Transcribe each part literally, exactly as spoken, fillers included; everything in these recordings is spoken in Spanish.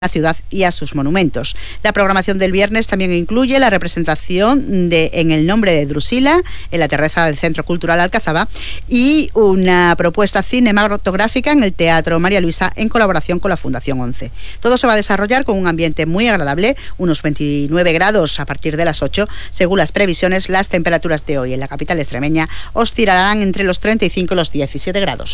la ciudad y a sus monumentos. La programación del viernes también incluye la representación de En el nombre de Drusila en la terraza del Centro Cultural Alcazaba y una propuesta cinematográfica en el Teatro María Luisa en colaboración con la Fundación once. Todo se va a desarrollar con un ambiente muy agradable, unos veintinueve grados a partir de las ocho. Según las previsiones, las temperaturas de hoy en la capital extremeña oscilarán entre los treinta y cinco y los diecisiete grados.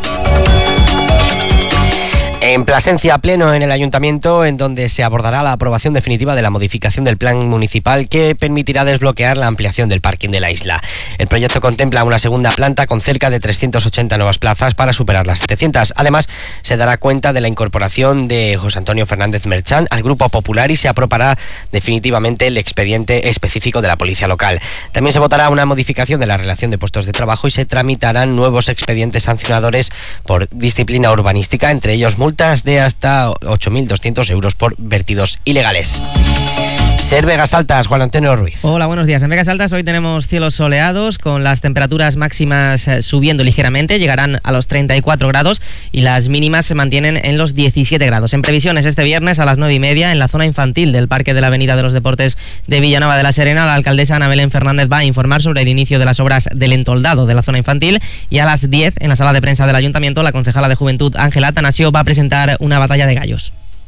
En Plasencia, pleno en el Ayuntamiento, en donde se abordará la aprobación definitiva de la modificación del plan municipal que permitirá desbloquear la ampliación del parking de la isla. El proyecto contempla una segunda planta con cerca de trescientas ochenta nuevas plazas para superar las setecientas. Además, se dará cuenta de la incorporación de José Antonio Fernández Merchán al Grupo Popular y se aprobará definitivamente el expediente específico de la policía local. También se votará una modificación de la relación de puestos de trabajo y se tramitarán nuevos expedientes sancionadores por disciplina urbanística, entre ellos multas de hasta ocho mil doscientos euros por vertidos ilegales. Ser Vegas Altas, Juan Antonio Ruiz. Hola, buenos días. En Vegas Altas hoy tenemos cielos soleados con las temperaturas máximas subiendo ligeramente, llegarán a los treinta y cuatro grados y las mínimas se mantienen en los diecisiete grados. En previsiones, este viernes a las nueve y media en la zona infantil del Parque de la Avenida de los Deportes de Villanueva de la Serena, la alcaldesa Ana Belén Fernández va a informar sobre el inicio de las obras del entoldado de la zona infantil y a las diez en la sala de prensa del Ayuntamiento la concejala de Juventud Ángela Atanasio va a presentar una batalla de gallos.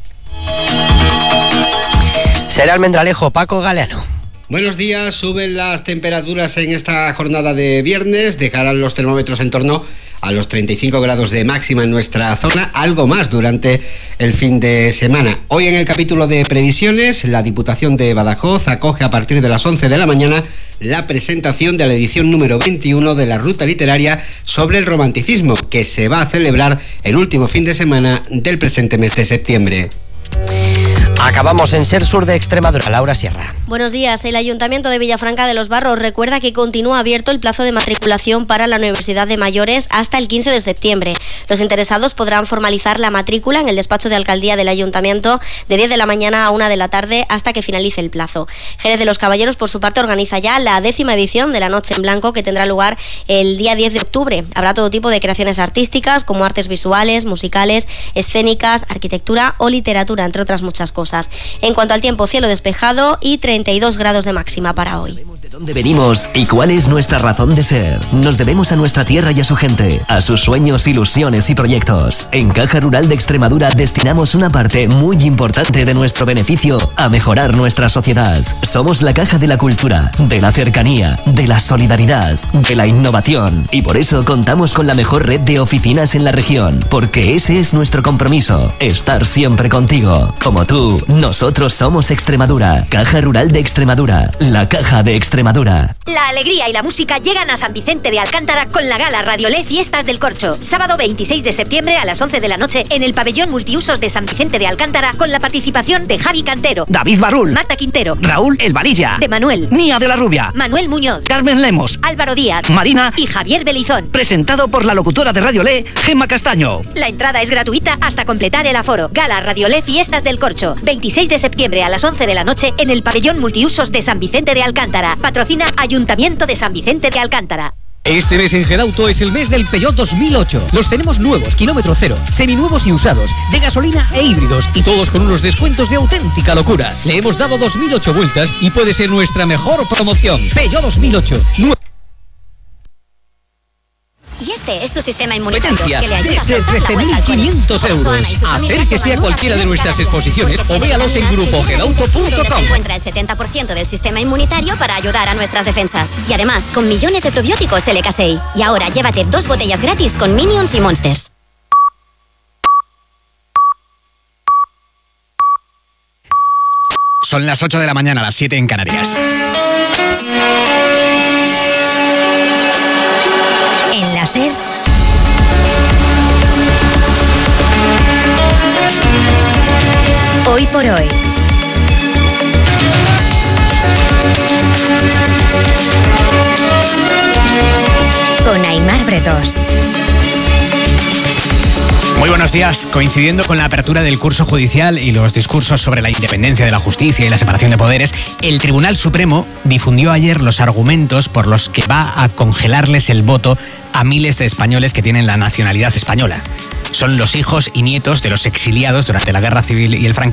Será Almendralejo, Paco Galeano. Buenos días, suben las temperaturas en esta jornada de viernes, dejarán los termómetros en torno a los treinta y cinco grados de máxima en nuestra zona, algo más durante el fin de semana. Hoy en el capítulo de previsiones, la Diputación de Badajoz acoge a partir de las once de la mañana la presentación de la edición número veintiuno de la Ruta Literaria sobre el Romanticismo, que se va a celebrar el último fin de semana del presente mes de septiembre. Acabamos en Ser Sur de Extremadura, Laura Sierra. Buenos días. El Ayuntamiento de Villafranca de los Barros recuerda que continúa abierto el plazo de matriculación para la Universidad de Mayores hasta el quince de septiembre. Los interesados podrán formalizar la matrícula en el despacho de alcaldía del Ayuntamiento de diez de la mañana a una de la tarde hasta que finalice el plazo. Jerez de los Caballeros, por su parte, organiza ya la décima edición de la Noche en Blanco, que tendrá lugar el día diez de octubre. Habrá todo tipo de creaciones artísticas, como artes visuales, musicales, escénicas, arquitectura o literatura, entre otras muchas cosas. En cuanto al tiempo, cielo despejado y treinta y dos grados de máxima para hoy. ¿De dónde venimos y cuál es nuestra razón de ser? Nos debemos a nuestra tierra y a su gente, a sus sueños, ilusiones y proyectos. En Caja Rural de Extremadura destinamos una parte muy importante de nuestro beneficio a mejorar nuestra sociedad. Somos la caja de la cultura, de la cercanía, de la solidaridad, de la innovación y por eso contamos con la mejor red de oficinas en la región, porque ese es nuestro compromiso, estar siempre contigo. Como tú, nosotros somos Extremadura. Caja Rural de Extremadura, la caja de Extremadura. La alegría y la música llegan a San Vicente de Alcántara con la gala Radiolé Fiestas del Corcho. Sábado veintiséis de septiembre a las once de la noche en el pabellón multiusos de San Vicente de Alcántara con la participación de Javi Cantero, David Barrul, Marta Quintero, Raúl El Valilla, de Manuel, Nia de la Rubia, Manuel Muñoz, Carmen Lemos, Álvaro Díaz, Marina y Javier Belizón. Presentado por la locutora de Radiolé, Gemma Castaño. La entrada es gratuita hasta completar el aforo. Gala Radiolé Fiestas del Corcho. veintiséis de septiembre a las once de la noche en el pabellón multiusos de San Vicente de Alcántara. Patrocina Ayuntamiento de San Vicente de Alcántara. Este mes en Gerauto es el mes del Peugeot dos mil ocho. Los tenemos nuevos, kilómetro cero, seminuevos y usados, de gasolina e híbridos, y todos con unos descuentos de auténtica locura. Le hemos dado dos mil ocho vueltas y puede ser nuestra mejor promoción. Peugeot dos mil ocho. Y este es su sistema inmunitario que le ayuda desde trece mil quinientos euros. Acérquese a cualquiera de nuestras exposiciones o véalos en grupo gerauto punto com. Encuentra el setenta por ciento del sistema inmunitario para ayudar a nuestras defensas. Y además, con millones de probióticos L K S E I. Y ahora llévate dos botellas gratis con Minions y Monsters. Son las ocho de la mañana, las siete en Canarias. En la SER. Hoy por hoy. Con Aimar Bretos. Muy buenos días. Coincidiendo con la apertura del curso judicial y los discursos sobre la independencia de la justicia y la separación de poderes, el Tribunal Supremo difundió ayer los argumentos por los que va a congelarles el voto a miles de españoles que tienen la nacionalidad española. Son los hijos y nietos de los exiliados durante la Guerra Civil y el franquismo